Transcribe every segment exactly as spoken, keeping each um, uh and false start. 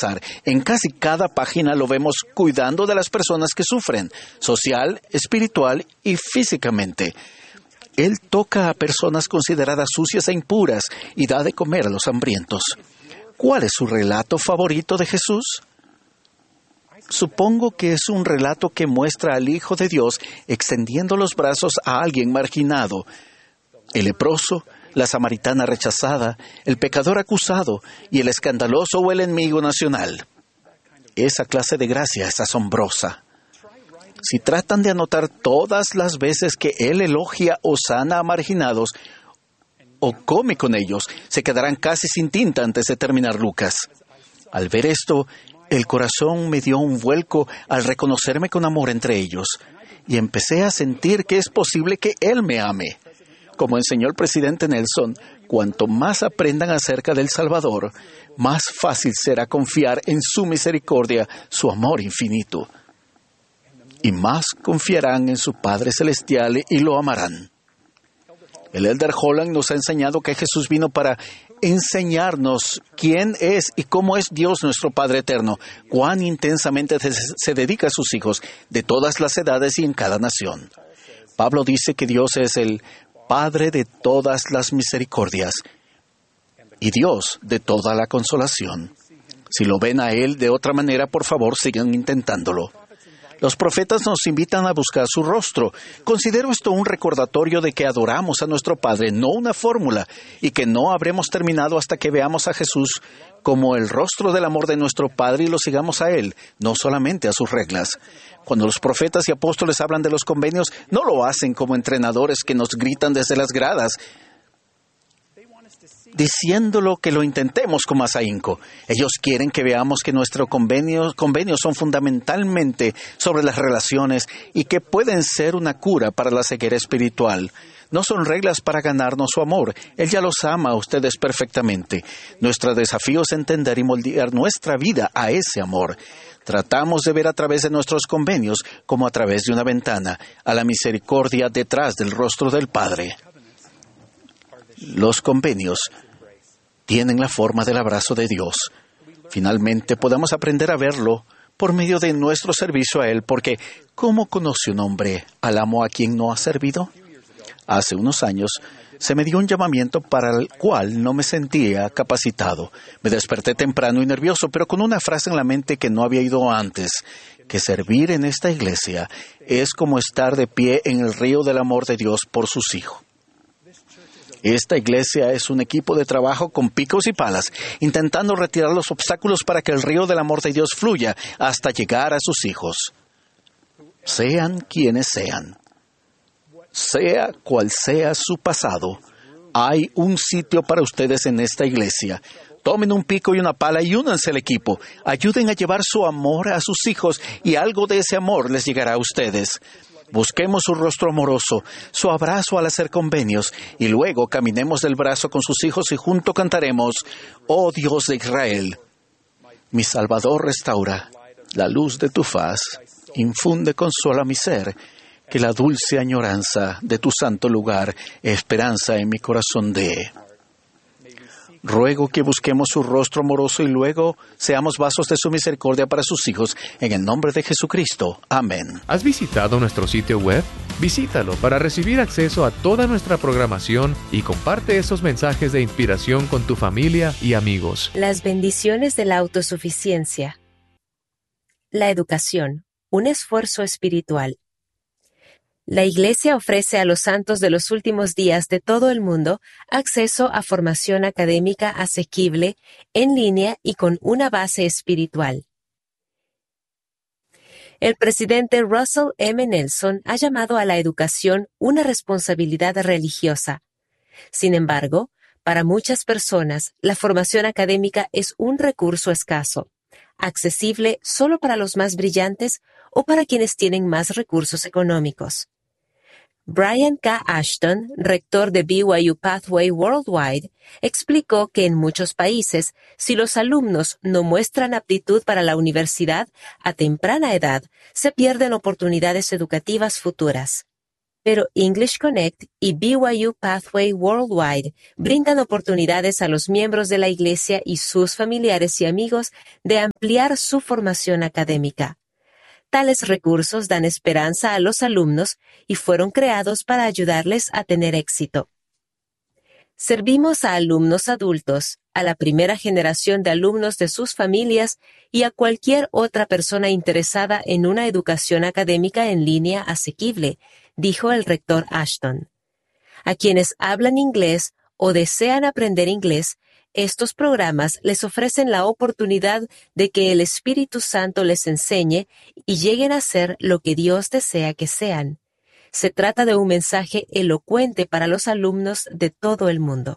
pasar. En casi cada página lo vemos cuidando de las personas que sufren, social, espiritual y físicamente. Él toca a personas consideradas sucias e impuras y da de comer a los hambrientos. ¿Cuál es su relato favorito de Jesús? Supongo que es un relato que muestra al Hijo de Dios extendiendo los brazos a alguien marginado. El leproso, la samaritana rechazada, el pecador acusado y el escandaloso o el enemigo nacional. Esa clase de gracia es asombrosa. Si tratan de anotar todas las veces que Él elogia o sana a marginados o come con ellos, se quedarán casi sin tinta antes de terminar Lucas. Al ver esto, el corazón me dio un vuelco al reconocerme con amor entre ellos, y empecé a sentir que es posible que Él me ame. Como enseñó el presidente Nelson, cuanto más aprendan acerca del Salvador, más fácil será confiar en su misericordia, su amor infinito. Y más confiarán en su Padre Celestial y lo amarán. El Elder Holland nos ha enseñado que Jesús vino para enseñarnos quién es y cómo es Dios nuestro Padre Eterno, cuán intensamente se dedica a sus hijos de todas las edades y en cada nación. Pablo dice que Dios es el Padre de todas las misericordias y Dios de toda la consolación. Si lo ven a Él de otra manera, por favor, sigan intentándolo. Los profetas nos invitan a buscar su rostro. Considero esto un recordatorio de que adoramos a nuestro Padre, no una fórmula, y que no habremos terminado hasta que veamos a Jesús como el rostro del amor de nuestro Padre y lo sigamos a Él, no solamente a sus reglas. Cuando los profetas y apóstoles hablan de los convenios, no lo hacen como entrenadores que nos gritan desde las gradas, diciéndolo que lo intentemos con más ahínco. Ellos quieren que veamos que nuestros convenios, convenios son fundamentalmente sobre las relaciones y que pueden ser una cura para la ceguera espiritual. No son reglas para ganarnos su amor. Él ya los ama a ustedes perfectamente. Nuestro desafío es entender y moldear nuestra vida a ese amor. Tratamos de ver a través de nuestros convenios, como a través de una ventana, a la misericordia detrás del rostro del Padre. Los convenios tienen la forma del abrazo de Dios. Finalmente podemos aprender a verlo por medio de nuestro servicio a Él, porque ¿cómo conoce un hombre al amo a quien no ha servido? Hace unos años se me dio un llamamiento para el cual no me sentía capacitado. Me desperté temprano y nervioso, pero con una frase en la mente que no había oído antes, que servir en esta iglesia es como estar de pie en el río del amor de Dios por sus hijos. Esta iglesia es un equipo de trabajo con picos y palas, intentando retirar los obstáculos para que el río del amor de Dios fluya hasta llegar a sus hijos. Sean quienes sean. Sea cual sea su pasado, hay un sitio para ustedes en esta iglesia. Tomen un pico y una pala y únanse al equipo. Ayuden a llevar su amor a sus hijos y algo de ese amor les llegará a ustedes. Busquemos su rostro amoroso, su abrazo al hacer convenios, y luego caminemos del brazo con sus hijos y juntos cantaremos, «Oh Dios de Israel, mi Salvador restaura, la luz de tu faz, infunde consuelo a mi ser, que la dulce añoranza de tu santo lugar, esperanza en mi corazón dé». Ruego que busquemos su rostro amoroso y luego seamos vasos de su misericordia para sus hijos, en el nombre de Jesucristo. Amén. ¿Has visitado nuestro sitio web? Visítalo para recibir acceso a toda nuestra programación y comparte esos mensajes de inspiración con tu familia y amigos. Las bendiciones de la autosuficiencia. La educación, un esfuerzo espiritual. La Iglesia ofrece a los santos de los últimos días de todo el mundo acceso a formación académica asequible, en línea y con una base espiritual. El presidente Russell M. Nelson ha llamado a la educación una responsabilidad religiosa. Sin embargo, para muchas personas, la formación académica es un recurso escaso, accesible solo para los más brillantes o para quienes tienen más recursos económicos. Brian K. Ashton, rector de B Y U Pathway Worldwide, explicó que en muchos países, si los alumnos no muestran aptitud para la universidad a temprana edad, se pierden oportunidades educativas futuras. Pero English Connect y B Y U Pathway Worldwide brindan oportunidades a los miembros de la Iglesia y sus familiares y amigos de ampliar su formación académica. Tales recursos dan esperanza a los alumnos y fueron creados para ayudarles a tener éxito. Servimos a alumnos adultos, a la primera generación de alumnos de sus familias y a cualquier otra persona interesada en una educación académica en línea asequible, dijo el rector Ashton. A quienes hablan inglés o desean aprender inglés, estos programas les ofrecen la oportunidad de que el Espíritu Santo les enseñe y lleguen a ser lo que Dios desea que sean. Se trata de un mensaje elocuente para los alumnos de todo el mundo.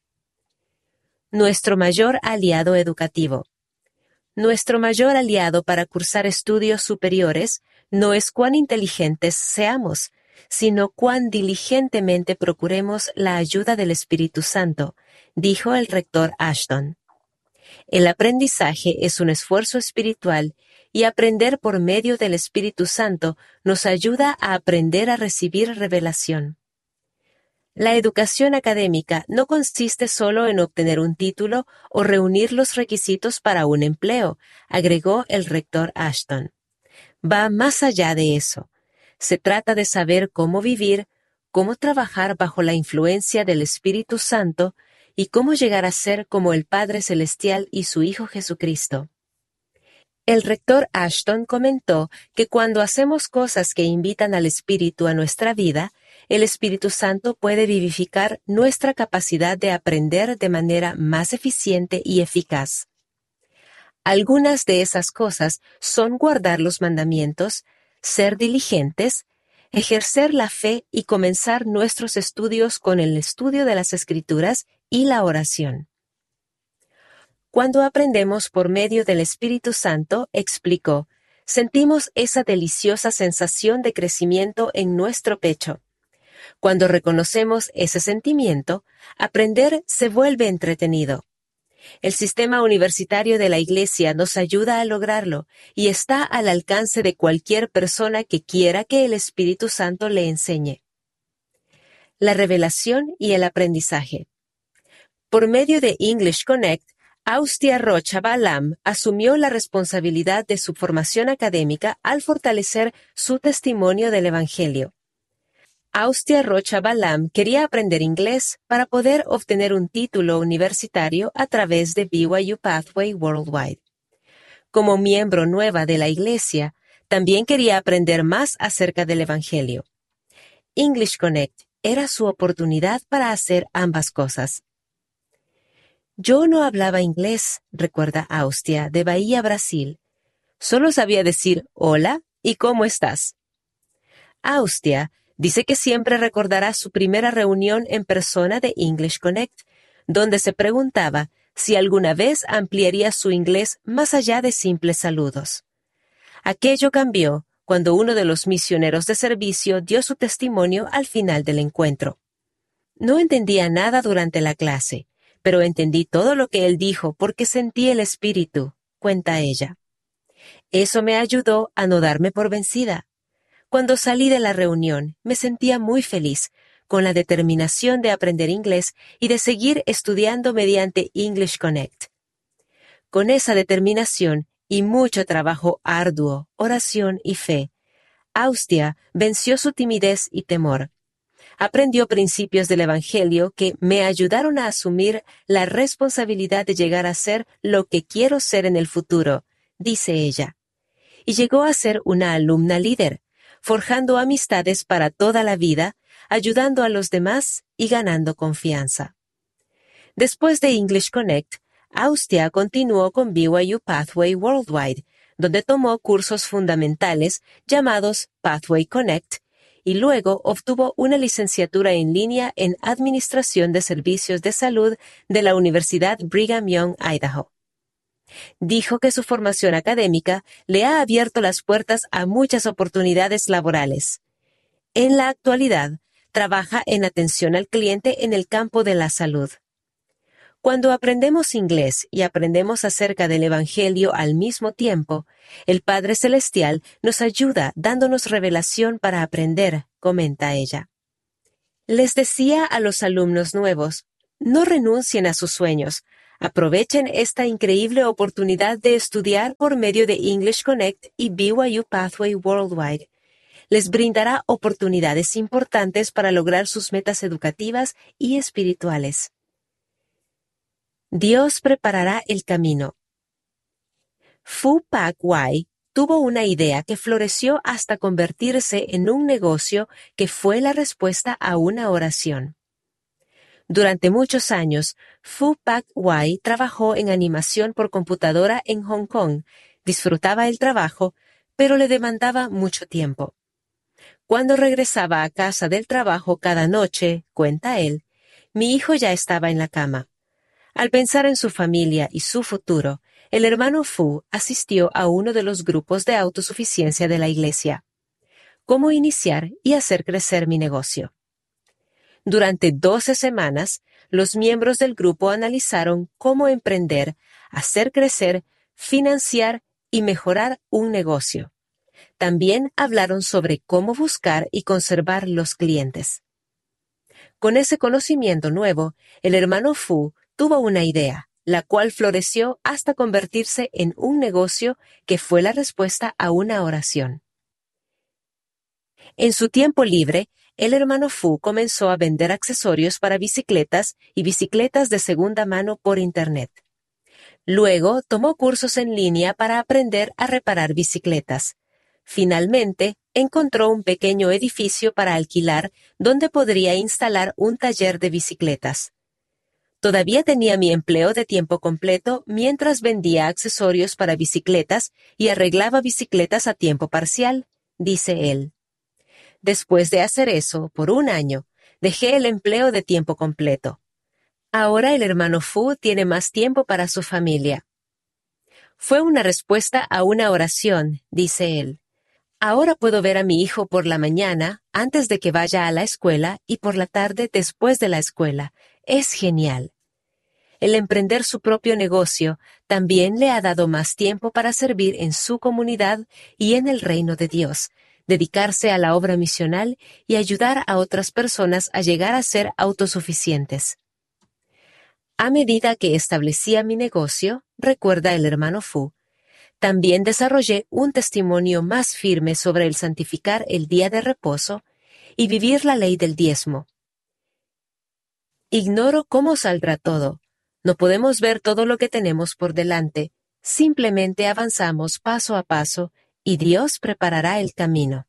Nuestro mayor aliado educativo. Nuestro mayor aliado para cursar estudios superiores no es cuán inteligentes seamos, sino cuán diligentemente procuremos la ayuda del Espíritu Santo, dijo el rector Ashton. El aprendizaje es un esfuerzo espiritual y aprender por medio del Espíritu Santo nos ayuda a aprender a recibir revelación. La educación académica no consiste solo en obtener un título o reunir los requisitos para un empleo, agregó el rector Ashton. Va más allá de eso. Se trata de saber cómo vivir, cómo trabajar bajo la influencia del Espíritu Santo y cómo llegar a ser como el Padre Celestial y su Hijo Jesucristo. El rector Ashton comentó que cuando hacemos cosas que invitan al Espíritu a nuestra vida, el Espíritu Santo puede vivificar nuestra capacidad de aprender de manera más eficiente y eficaz. Algunas de esas cosas son guardar los mandamientos, ser diligentes, ejercer la fe y comenzar nuestros estudios con el estudio de las Escrituras y la oración. Cuando aprendemos por medio del Espíritu Santo, explicó, sentimos esa deliciosa sensación de crecimiento en nuestro pecho. Cuando reconocemos ese sentimiento, aprender se vuelve entretenido. El sistema universitario de la Iglesia nos ayuda a lograrlo y está al alcance de cualquier persona que quiera que el Espíritu Santo le enseñe. La revelación y el aprendizaje. Por medio de English Connect, Austia Rocha Balam asumió la responsabilidad de su formación académica al fortalecer su testimonio del Evangelio. Austia Rocha Balam quería aprender inglés para poder obtener un título universitario a través de B Y U Pathway Worldwide. Como miembro nueva de la Iglesia, también quería aprender más acerca del Evangelio. English Connect era su oportunidad para hacer ambas cosas. Yo no hablaba inglés, recuerda Austia, de Bahía, Brasil. Solo sabía decir hola y cómo estás. Austia dice que siempre recordará su primera reunión en persona de English Connect, donde se preguntaba si alguna vez ampliaría su inglés más allá de simples saludos. Aquello cambió cuando uno de los misioneros de servicio dio su testimonio al final del encuentro. No entendía nada durante la clase, pero entendí todo lo que él dijo porque sentí el Espíritu, cuenta ella. Eso me ayudó a no darme por vencida. Cuando salí de la reunión, me sentía muy feliz, con la determinación de aprender inglés y de seguir estudiando mediante English Connect. Con esa determinación y mucho trabajo arduo, oración y fe, Austia venció su timidez y temor. Aprendió principios del Evangelio que me ayudaron a asumir la responsabilidad de llegar a ser lo que quiero ser en el futuro, dice ella. Y llegó a ser una alumna líder, forjando amistades para toda la vida, ayudando a los demás y ganando confianza. Después de English Connect, Austia continuó con B Y U Pathway Worldwide, donde tomó cursos fundamentales llamados Pathway Connect, y luego obtuvo una licenciatura en línea en Administración de Servicios de Salud de la Universidad Brigham Young, Idaho. Dijo que su formación académica le ha abierto las puertas a muchas oportunidades laborales. En la actualidad, trabaja en atención al cliente en el campo de la salud. Cuando aprendemos inglés y aprendemos acerca del Evangelio al mismo tiempo, el Padre Celestial nos ayuda dándonos revelación para aprender, comenta ella. Les decía a los alumnos nuevos, no renuncien a sus sueños. Aprovechen esta increíble oportunidad de estudiar por medio de English Connect y B Y U Pathway Worldwide. Les brindará oportunidades importantes para lograr sus metas educativas y espirituales. Dios preparará el camino. Phu Pak Wai tuvo una idea que floreció hasta convertirse en un negocio que fue la respuesta a una oración. Durante muchos años, Phu Pak Wai trabajó en animación por computadora en Hong Kong. Disfrutaba el trabajo, pero le demandaba mucho tiempo. Cuando regresaba a casa del trabajo cada noche, cuenta él, mi hijo ya estaba en la cama. Al pensar en su familia y su futuro, el hermano Phu asistió a uno de los grupos de autosuficiencia de la iglesia. ¿Cómo iniciar y hacer crecer mi negocio? Durante doce semanas, los miembros del grupo analizaron cómo emprender, hacer crecer, financiar y mejorar un negocio. También hablaron sobre cómo buscar y conservar los clientes. Con ese conocimiento nuevo, el hermano Phu tuvo una idea, la cual floreció hasta convertirse en un negocio que fue la respuesta a una oración. En su tiempo libre, el hermano Phu comenzó a vender accesorios para bicicletas y bicicletas de segunda mano por Internet. Luego tomó cursos en línea para aprender a reparar bicicletas. Finalmente, encontró un pequeño edificio para alquilar donde podría instalar un taller de bicicletas. Todavía tenía mi empleo de tiempo completo mientras vendía accesorios para bicicletas y arreglaba bicicletas a tiempo parcial, dice él. Después de hacer eso, por un año, dejé el empleo de tiempo completo. Ahora el hermano Phu tiene más tiempo para su familia. Fue una respuesta a una oración, dice él. Ahora puedo ver a mi hijo por la mañana, antes de que vaya a la escuela, y por la tarde después de la escuela. Es genial. El emprender su propio negocio también le ha dado más tiempo para servir en su comunidad y en el reino de Dios, dedicarse a la obra misional y ayudar a otras personas a llegar a ser autosuficientes. A medida que establecía mi negocio, recuerda el hermano Phu, también desarrollé un testimonio más firme sobre el santificar el día de reposo y vivir la ley del diezmo. Ignoro cómo saldrá todo. No podemos ver todo lo que tenemos por delante. Simplemente avanzamos paso a paso y Dios preparará el camino.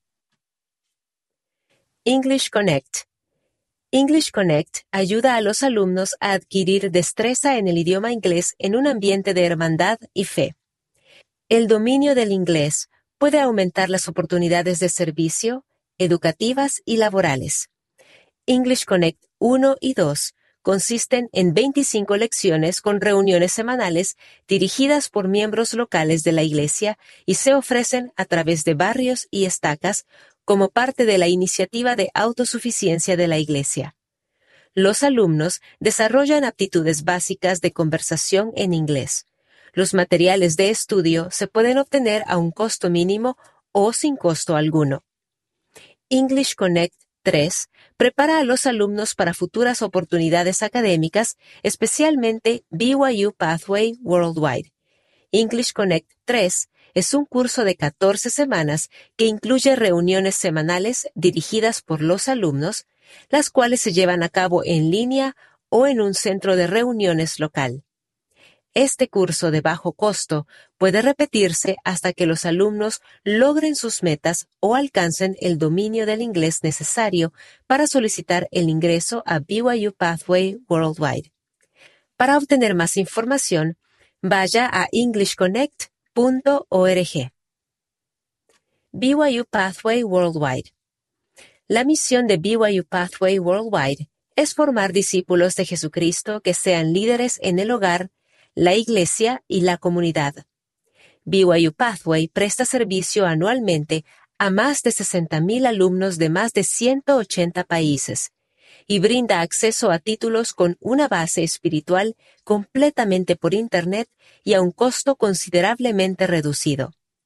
English Connect. English Connect ayuda a los alumnos a adquirir destreza en el idioma inglés en un ambiente de hermandad y fe. El dominio del inglés puede aumentar las oportunidades de servicio, educativas y laborales. English Connect uno y dos consisten en veinticinco lecciones con reuniones semanales dirigidas por miembros locales de la iglesia y se ofrecen a través de barrios y estacas como parte de la iniciativa de autosuficiencia de la iglesia. Los alumnos desarrollan aptitudes básicas de conversación en inglés. Los materiales de estudio se pueden obtener a un costo mínimo o sin costo alguno. English Connect tres prepara a los alumnos para futuras oportunidades académicas, especialmente B Y U Pathway Worldwide. English Connect tres es un curso de catorce semanas que incluye reuniones semanales dirigidas por los alumnos, las cuales se llevan a cabo en línea o en un centro de reuniones local. Este curso de bajo costo puede repetirse hasta que los alumnos logren sus metas o alcancen el dominio del inglés necesario para solicitar el ingreso a B Y U Pathway Worldwide. Para obtener más información, vaya a english connect punto org. B Y U Pathway Worldwide. La misión de B Y U Pathway Worldwide es formar discípulos de Jesucristo que sean líderes en el hogar, la iglesia y la comunidad. B Y U Pathway presta servicio anualmente a más de sesenta mil alumnos de más de ciento ochenta países y brinda acceso a títulos con una base espiritual completamente por Internet y a un costo considerablemente reducido.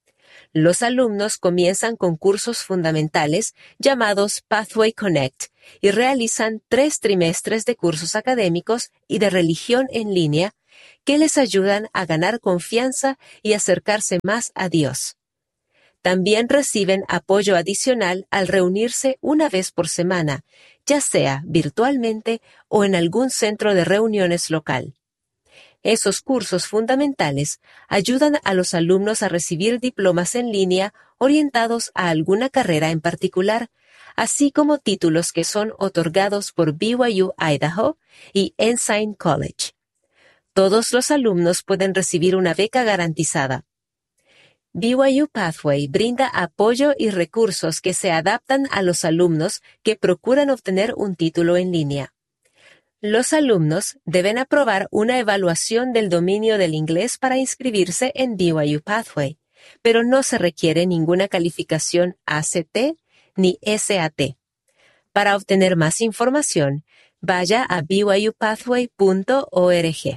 Los alumnos comienzan con cursos fundamentales llamados Pathway Connect y realizan tres trimestres de cursos académicos y de religión en línea que les ayudan a ganar confianza y acercarse más a Dios. También reciben apoyo adicional al reunirse una vez por semana, ya sea virtualmente o en algún centro de reuniones local. Esos cursos fundamentales ayudan a los alumnos a recibir diplomas en línea orientados a alguna carrera en particular, así como títulos que son otorgados por B Y U Idaho y Ensign College. Todos los alumnos pueden recibir una beca garantizada. B Y U Pathway brinda apoyo y recursos que se adaptan a los alumnos que procuran obtener un título en línea. Los alumnos deben aprobar una evaluación del dominio del inglés para inscribirse en B Y U Pathway, pero no se requiere ninguna calificación A C T ni S A T. Para obtener más información, vaya a b y u pathway punto org.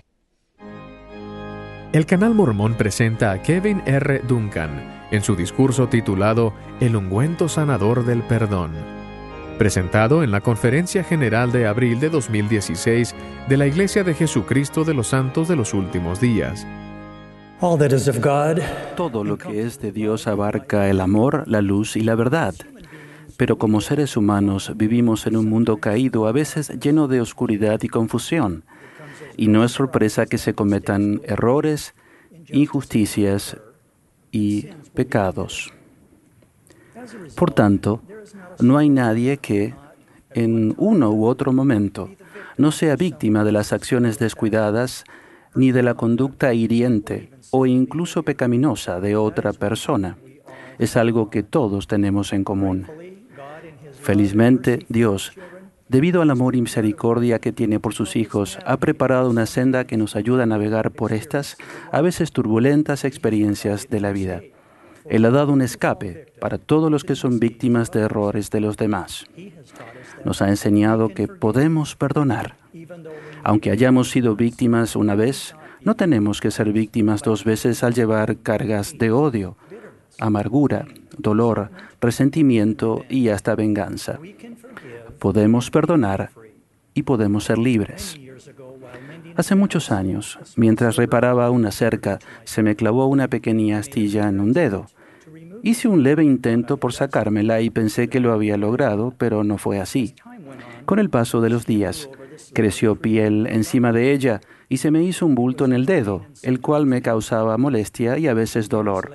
El Canal Mormón presenta a Kevin R. Duncan en su discurso titulado El ungüento sanador del perdón, presentado en la Conferencia General de abril de dos mil dieciséis de la Iglesia de Jesucristo de los Santos de los Últimos Días. Todo lo que es de Dios abarca el amor, la luz y la verdad. Pero como seres humanos vivimos en un mundo caído, a veces lleno de oscuridad y confusión. Y no es sorpresa que se cometan errores, injusticias y pecados. Por tanto, no hay nadie que, en uno u otro momento, no sea víctima de las acciones descuidadas ni de la conducta hiriente o incluso pecaminosa de otra persona. Es algo que todos tenemos en común. Felizmente, Dios, debido al amor y misericordia que tiene por sus hijos, ha preparado una senda que nos ayuda a navegar por estas, a veces turbulentas experiencias de la vida. Él ha dado un escape para todos los que son víctimas de errores de los demás. Nos ha enseñado que podemos perdonar. Aunque hayamos sido víctimas una vez, no tenemos que ser víctimas dos veces al llevar cargas de odio, amargura, dolor, resentimiento y hasta venganza. Podemos perdonar y podemos ser libres. Hace muchos años, mientras reparaba una cerca, se me clavó una pequeña astilla en un dedo. Hice un leve intento por sacármela y pensé que lo había logrado, pero no fue así. Con el paso de los días, creció piel encima de ella y se me hizo un bulto en el dedo, el cual me causaba molestia y a veces dolor.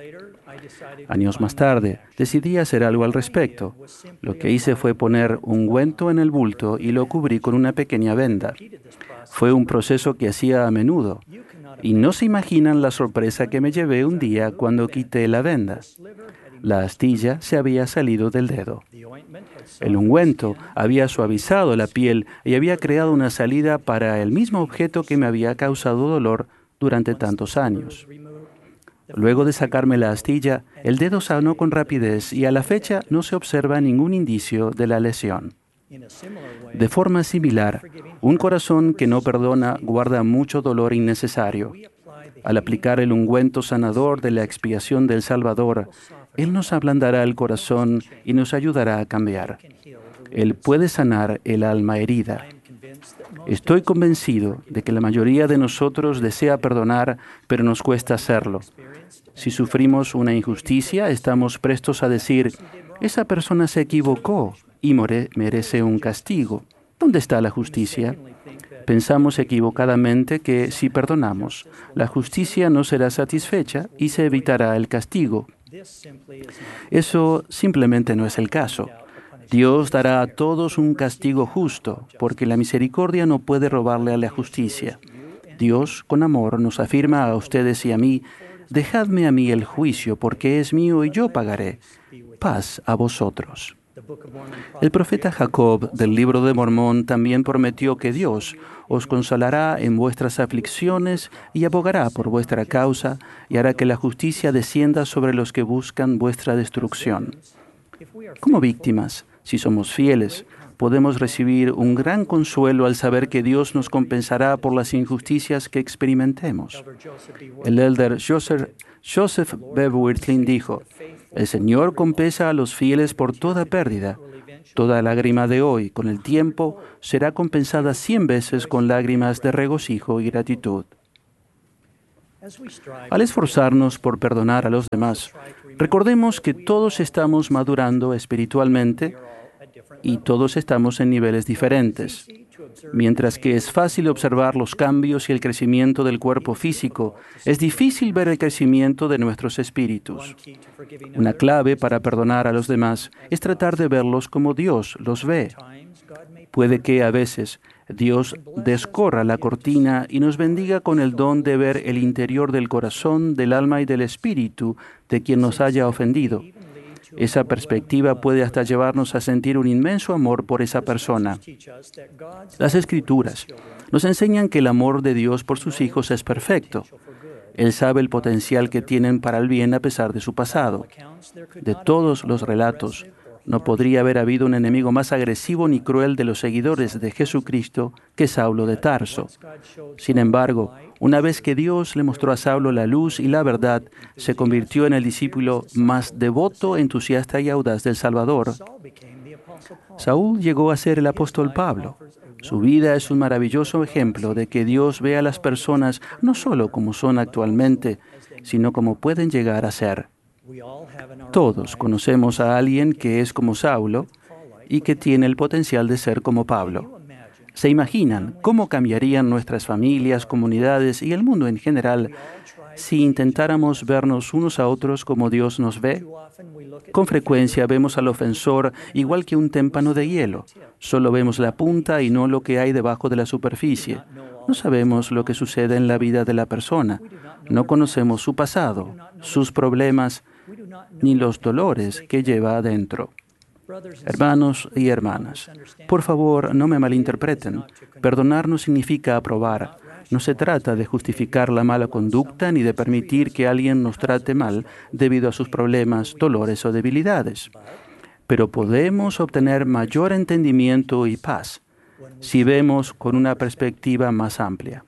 Años más tarde, decidí hacer algo al respecto. Lo que hice fue poner ungüento en el bulto y lo cubrí con una pequeña venda. Fue un proceso que hacía a menudo, y no se imaginan la sorpresa que me llevé un día cuando quité la venda. La astilla se había salido del dedo. El ungüento había suavizado la piel y había creado una salida para el mismo objeto que me había causado dolor durante tantos años. Luego de sacarme la astilla, el dedo sanó con rapidez y a la fecha no se observa ningún indicio de la lesión. De forma similar, un corazón que no perdona guarda mucho dolor innecesario. Al aplicar el ungüento sanador de la expiación del Salvador, Él nos ablandará el corazón y nos ayudará a cambiar. Él puede sanar el alma herida. Estoy convencido de que la mayoría de nosotros desea perdonar, pero nos cuesta hacerlo. Si sufrimos una injusticia, estamos prestos a decir, esa persona se equivocó y merece un castigo. ¿Dónde está la justicia? Pensamos equivocadamente que si perdonamos, la justicia no será satisfecha y se evitará el castigo. Eso simplemente no es el caso. Dios dará a todos un castigo justo, porque la misericordia no puede robarle a la justicia. Dios, con amor, nos afirma a ustedes y a mí, dejadme a mí el juicio, porque es mío y yo pagaré. Paz a vosotros. El profeta Jacob del libro de Mormón también prometió que Dios os consolará en vuestras aflicciones y abogará por vuestra causa y hará que la justicia descienda sobre los que buscan vuestra destrucción. Como víctimas, si somos fieles, podemos recibir un gran consuelo al saber que Dios nos compensará por las injusticias que experimentemos. El elder Joseph, Joseph B. Wirthlin dijo: el Señor compensa a los fieles por toda pérdida. Toda lágrima de hoy, con el tiempo, será compensada cien veces con lágrimas de regocijo y gratitud. Al esforzarnos por perdonar a los demás, recordemos que todos estamos madurando espiritualmente y todos estamos en niveles diferentes. Mientras que es fácil observar los cambios y el crecimiento del cuerpo físico, es difícil ver el crecimiento de nuestros espíritus. Una clave para perdonar a los demás es tratar de verlos como Dios los ve. Puede que a veces Dios descorra la cortina y nos bendiga con el don de ver el interior del corazón, del alma y del espíritu de quien nos haya ofendido. Esa perspectiva puede hasta llevarnos a sentir un inmenso amor por esa persona. Las Escrituras nos enseñan que el amor de Dios por sus hijos es perfecto. Él sabe el potencial que tienen para el bien a pesar de su pasado. De todos los relatos, no podría haber habido un enemigo más agresivo ni cruel de los seguidores de Jesucristo que Saulo de Tarso. Sin embargo, una vez que Dios le mostró a Saulo la luz y la verdad, se convirtió en el discípulo más devoto, entusiasta y audaz del Salvador. Saúl llegó a ser el apóstol Pablo. Su vida es un maravilloso ejemplo de que Dios ve a las personas no solo como son actualmente, sino como pueden llegar a ser. Todos conocemos a alguien que es como Saulo y que tiene el potencial de ser como Pablo. ¿Se imaginan cómo cambiarían nuestras familias, comunidades y el mundo en general si intentáramos vernos unos a otros como Dios nos ve? Con frecuencia vemos al ofensor igual que un témpano de hielo. Solo vemos la punta y no lo que hay debajo de la superficie. No sabemos lo que sucede en la vida de la persona. No conocemos su pasado, sus problemas, ni los dolores que lleva adentro. Hermanos y hermanas, por favor, no me malinterpreten. Perdonar no significa aprobar. No se trata de justificar la mala conducta ni de permitir que alguien nos trate mal debido a sus problemas, dolores o debilidades. Pero podemos obtener mayor entendimiento y paz si vemos con una perspectiva más amplia.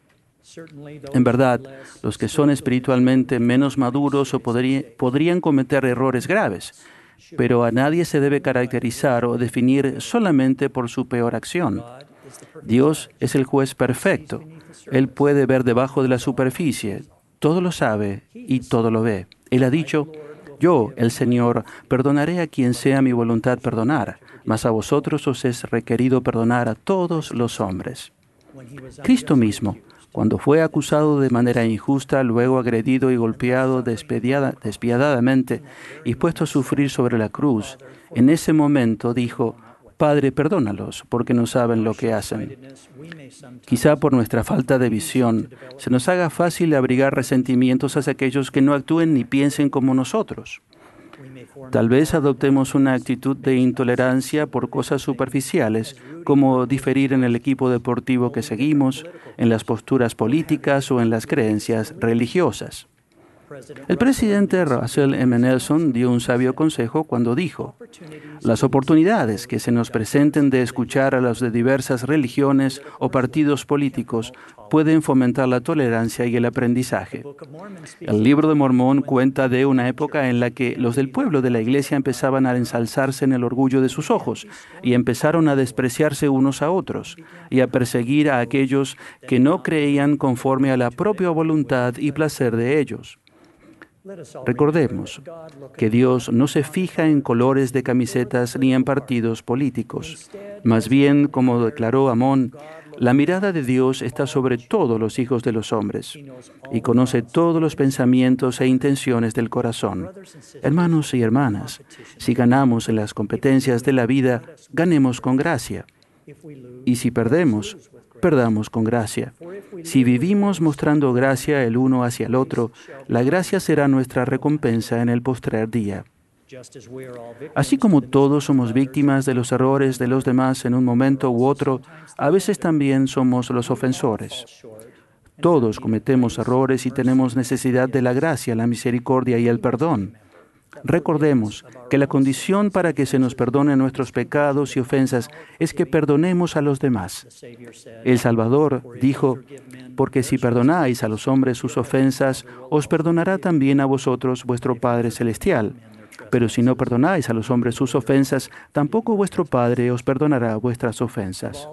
En verdad, los que son espiritualmente menos maduros o podría, podrían cometer errores graves, pero a nadie se debe caracterizar o definir solamente por su peor acción. Dios es el juez perfecto. Él puede ver debajo de la superficie, todo lo sabe y todo lo ve. Él ha dicho: yo, el Señor, perdonaré a quien sea mi voluntad perdonar, mas a vosotros os es requerido perdonar a todos los hombres. Cristo mismo, cuando fue acusado de manera injusta, luego agredido y golpeado despiadada, despiadadamente y puesto a sufrir sobre la cruz, en ese momento dijo: Padre, perdónalos, porque no saben lo que hacen. Quizá por nuestra falta de visión, se nos haga fácil abrigar resentimientos hacia aquellos que no actúen ni piensen como nosotros. Tal vez adoptemos una actitud de intolerancia por cosas superficiales, como diferir en el equipo deportivo que seguimos, en las posturas políticas o en las creencias religiosas. El presidente Russell M. Nelson dio un sabio consejo cuando dijo: las oportunidades que se nos presenten de escuchar a los de diversas religiones o partidos políticos pueden fomentar la tolerancia y el aprendizaje. El Libro de Mormón cuenta de una época en la que los del pueblo de la iglesia empezaban a ensalzarse en el orgullo de sus ojos y empezaron a despreciarse unos a otros y a perseguir a aquellos que no creían conforme a la propia voluntad y placer de ellos. Recordemos que Dios no se fija en colores de camisetas ni en partidos políticos. Más bien, como declaró Amón, la mirada de Dios está sobre todos los hijos de los hombres y conoce todos los pensamientos e intenciones del corazón. Hermanos y hermanas, si ganamos en las competencias de la vida, ganemos con gracia. Y si perdemos, perdamos con gracia. Si vivimos mostrando gracia el uno hacia el otro, la gracia será nuestra recompensa en el postrer día. Así como todos somos víctimas de los errores de los demás en un momento u otro, a veces también somos los ofensores. Todos cometemos errores y tenemos necesidad de la gracia, la misericordia y el perdón. Recordemos que la condición para que se nos perdonen nuestros pecados y ofensas es que perdonemos a los demás. El Salvador dijo, porque si perdonáis a los hombres sus ofensas, os perdonará también a vosotros vuestro Padre Celestial. Pero si no perdonáis a los hombres sus ofensas, tampoco vuestro Padre os perdonará vuestras ofensas.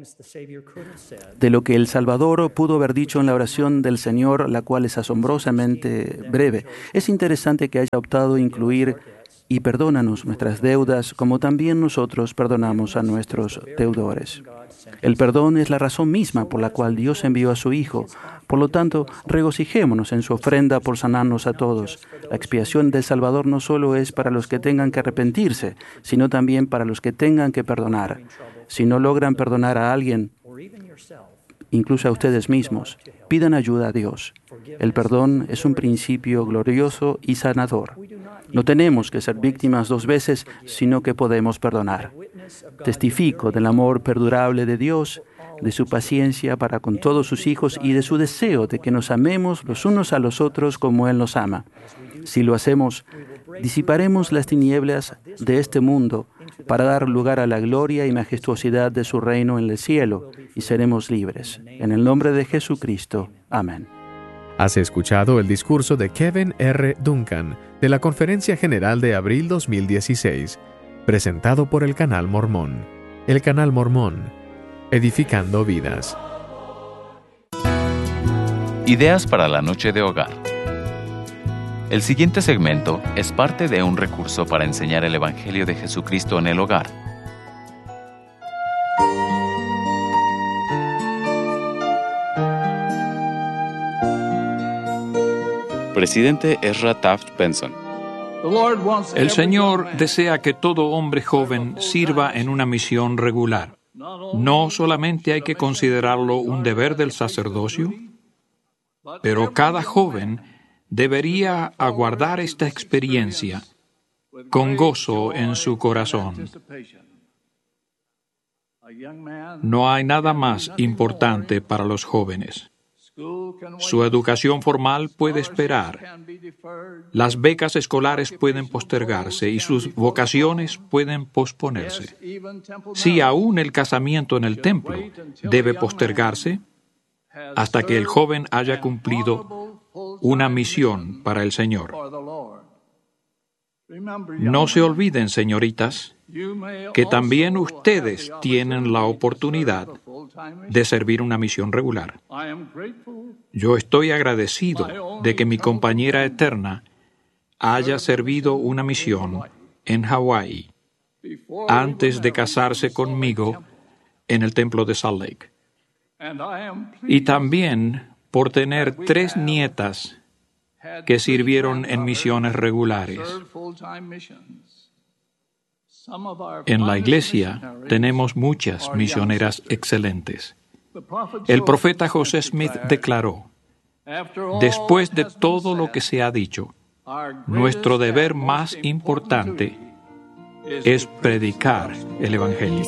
De lo que el Salvador pudo haber dicho en la oración del Señor, la cual es asombrosamente breve, es interesante que haya optado a incluir y perdónanos nuestras deudas, como también nosotros perdonamos a nuestros deudores. El perdón es la razón misma por la cual Dios envió a su Hijo. Por lo tanto, regocijémonos en su ofrenda por sanarnos a todos. La expiación del Salvador no solo es para los que tengan que arrepentirse, sino también para los que tengan que perdonar. Si no logran perdonar a alguien, incluso a ustedes mismos, pidan ayuda a Dios. El perdón es un principio glorioso y sanador. No tenemos que ser víctimas dos veces, sino que podemos perdonar. Testifico del amor perdurable de Dios, de su paciencia para con todos sus hijos y de su deseo de que nos amemos los unos a los otros como Él nos ama. Si lo hacemos, disiparemos las tinieblas de este mundo para dar lugar a la gloria y majestuosidad de su reino en el cielo y seremos libres. En el nombre de Jesucristo. Amén. Has escuchado el discurso de Kevin R. Duncan de la Conferencia General de abril dos mil dieciséis, presentado por el Canal Mormón. El Canal Mormón, edificando vidas. Ideas para la noche de hogar. El siguiente segmento es parte de un recurso para enseñar el Evangelio de Jesucristo en el hogar. Presidente Ezra Taft Benson. El Señor desea que todo hombre joven sirva en una misión regular. No solamente hay que considerarlo un deber del sacerdocio, pero cada joven debería aguardar esta experiencia con gozo en su corazón. No hay nada más importante para los jóvenes. Su educación formal puede esperar. Las becas escolares pueden postergarse y sus vocaciones pueden posponerse. Si aún el casamiento en el templo debe postergarse hasta que el joven haya cumplido una misión para el Señor. No se olviden, señoritas, que también ustedes tienen la oportunidad de servir una misión regular. Yo estoy agradecido de que mi compañera eterna haya servido una misión en Hawái antes de casarse conmigo en el templo de Salt Lake. Y también por tener tres nietas que sirvieron en misiones regulares. En la iglesia tenemos muchas misioneras excelentes. El profeta José Smith declaró, después de todo lo que se ha dicho, nuestro deber más importante es predicar el Evangelio.